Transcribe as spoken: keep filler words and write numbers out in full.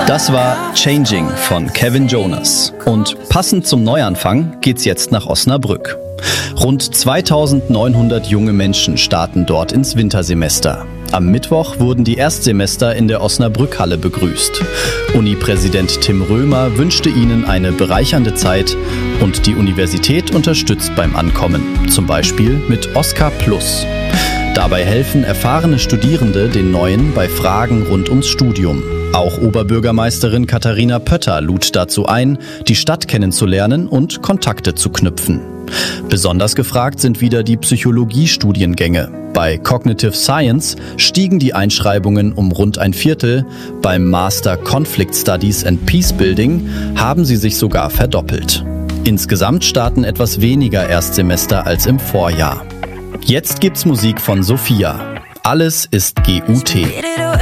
Das war Changing von Kevin Jonas. Und passend zum Neuanfang geht's jetzt nach Osnabrück. Rund zweitausendneunhundert junge Menschen starten dort ins Wintersemester. Am Mittwoch wurden die Erstsemester in der Osnabrück-Halle begrüßt. Uni-Präsident Tim Römer wünschte ihnen eine bereichernde Zeit und die Universität unterstützt beim Ankommen, zum Beispiel mit Oskar Plus. Dabei helfen erfahrene Studierende den Neuen bei Fragen rund ums Studium. Auch Oberbürgermeisterin Katharina Pötter lud dazu ein, die Stadt kennenzulernen und Kontakte zu knüpfen. Besonders gefragt sind wieder die Psychologiestudiengänge. Bei Cognitive Science stiegen die Einschreibungen um rund ein Viertel. Beim Master Conflict Studies and Peace Building haben sie sich sogar verdoppelt. Insgesamt starten etwas weniger Erstsemester als im Vorjahr. Jetzt gibt's Musik von Sophia. Alles ist G U T.